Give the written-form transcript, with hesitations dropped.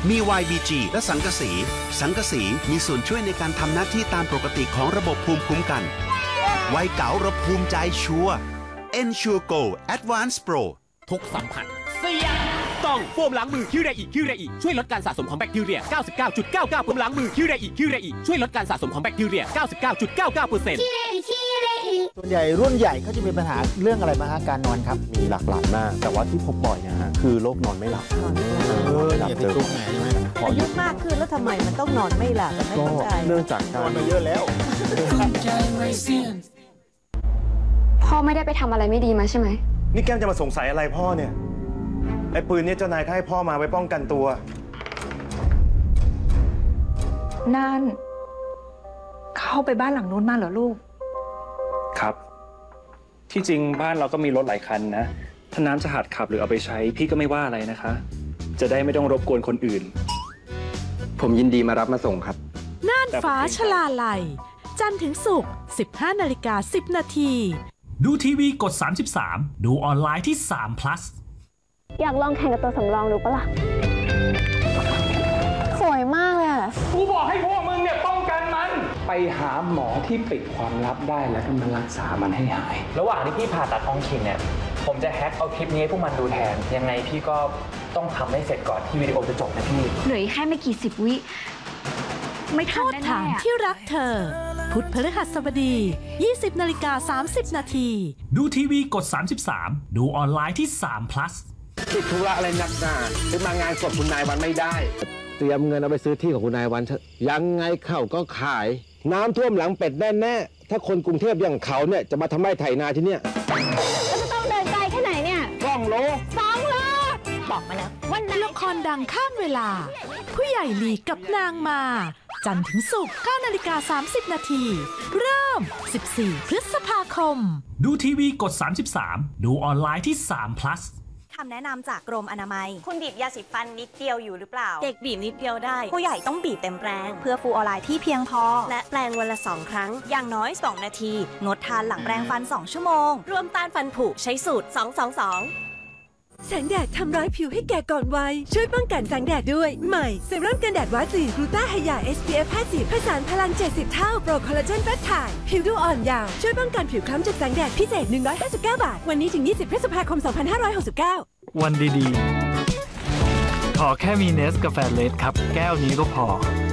มี YBG และสังกะสี สังกะสีมีส่วนช่วยในการทำหน้าที่ตามปกติของระบบภูมิคุ้มกันวัยเก๋าเราภูมิใจชัวร์ Ensure Go Advanced Pro ทุกสัมผัสเสี่ยงต้องโฟมล้างมือคิเรอิช่วยลดการสะสมของแบคทีเรีย 99.99% โฟมล้างมือคิเรอิช่วยลดการสะสมของแบคทีเรีย 99.99% ส่วนใหญ่รุ่นใหญ่เขาจะมีปัญหาเรื่องอะไรบ้างฮะการนอนครับมีหลากหลายมาก แต่ว่าที่พบบ่อยนะฮะคือโรคนอนไม่หลับอย่าไปทุกข์ไงใช่ไหมอายุมากขึ้นแล้วทำไมมันต้องนอนไม่หลับไม่ก็เข้าใจเนื่องจากนกาอนรมาเยอะแล้วพ่อไม่ได้ไปทำอะไรไม่ดีมาใช่ไหมนี่แก้มจะมาสงสัยอะไรพ่อเนี่ย ไอ้ปืนเนี่ยเจ้านายเขาให้พ่อมาไว้ป้องกันตัวนั่นเข้าไปบ้านหลังนู้นมาเหรอลูกครับ ที่จริงบ้านเราก็มีรถหลายคันนะ ถ้าน้ำจะหัดขับหรือเอาไปใช้พี่ก็ไม่ว่าอะไรนะคะ จะได้ไม่ต้องรบกวนคนอื่นผมยินดีมารับมาส่งครับน่านฟ้าชลาลัย จันทร์ถึงศุกร์ 15:10 นาทีดูทีวีกด 33 ดูออนไลน์ที่3 plus อยากลองแข่งกับตัวสำรองดูปะล่ะ สวยมากเลยอะกูบอกให้พวกมึงเนี่ยป้องกันมัน ไปหาหมอที่ปิดความลับได้แล้วก็มารักษามันให้หายระหว่างที่พี่ผ่าตัดอองคิงเนี่ย ผมจะแฮ็กเอาคลิปนี้ให้พวกมันดูแทน ยังไงพี่ก็ต้องทำให้เสร็จก่อนที่วิดีโอจะจบนะพี่เหลือแค่ไม่กี่สิบวิ ไม่โททันษแน่ฐานๆอะที่รักเธอ พุธพฤหัสบดี 20:30 นาทีดูทีวีกด 33 ดูออนไลน์ที่3 plus ติดธุระอะไรนักหนาไปมางานศพคุณนายวันไม่ได้ เตรียมเงินเอาไปซื้อที่ของคุณนายวันเถอะยังไงเขาก็ขาย น้ำท่วมหลังเป็ดแน่ๆถ้าคนกรุงเทพอย่างเขาเนี่ยจะมาทำไร่ไถนาที่เนี่ยแล้วจะต้องเดินไกลแค่ไหนเนี่ย 2 โล 2 โล บอกมาแล้ววันไหนละครดังข้ามเวลา ผู้ใหญ่หลีกับนางมา จันทร์ถึงศุกร์ 9:30 นาที เริ่ม 14 พฤษภาคมดูทีวีกด 33 ดูออนไลน์ที่3 plus คำแนะนำจากกรมอนามัยคุณบีบยาสีฟันนิดเดียวอยู่หรือเปล่าเด็กบีบนิดเดียวได้ผู้ใหญ่ต้องบีบเต็มแรงเพื่อฟูออนไลน์ที่เพียงพอและแปรงวันละ 2 ครั้ง อย่างน้อย 2 นาที งดทานหลังแปรงฟัน 2 ชั่วโมง รวมต้านฟันผุใช้สูตร 222 แสงแดดทำร้ายผิวให้แก่ก่อนวัยช่วยป้องกันแสงแดดด้วย ใหม่เซรั่มกันแดดวัดสีกลูต้าไฮยา SPF 50ผสานพลัง 70 เท่าโปรคอลลาเจนแฟตถ่ายผิวดูอ่อนเยาว์ช่วยป้องกันผิวคล้ำจากแสงแดดพิเศษ 159 บาท วันนี้ถึง 20 พฤษภาคม 2569 วันดีๆ ขอแค่มีเนสกาแฟเลสครับ แก้วนี้ก็พอ